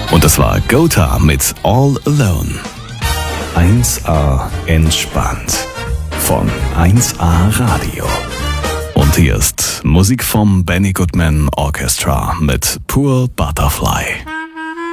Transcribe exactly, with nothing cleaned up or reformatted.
Und das war Gotha mit All Alone. eins A entspannt von eins A Radio. Und hier ist Musik vom Benny Goodman Orchestra mit Poor Butterfly.